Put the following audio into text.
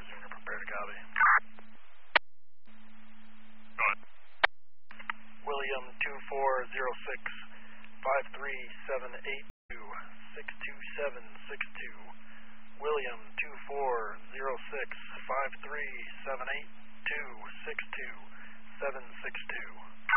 Arizona, prepare to copy. Go ahead. William 2406-53782-62762. William 2406-53782-62762.